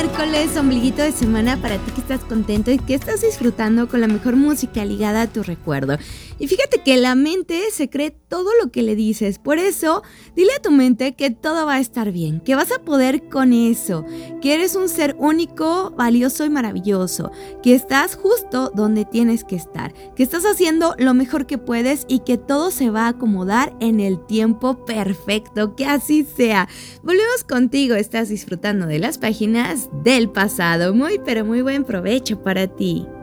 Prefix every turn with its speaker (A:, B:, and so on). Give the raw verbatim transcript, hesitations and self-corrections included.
A: miércoles, ombliguito de semana para ti que estás contento y que estás disfrutando con la mejor música ligada a tu recuerdo. Y fíjate que la mente se cree todo lo que le dices, por eso dile a tu mente que todo va a estar bien, que vas a poder con eso, que eres un ser único, valioso y maravilloso, que estás justo donde tienes que estar, que estás haciendo lo mejor que puedes y que todo se va a acomodar en el tiempo perfecto, que así sea. Volvemos contigo, estás disfrutando de las páginas del pasado. Muy pero muy buen provecho para ti.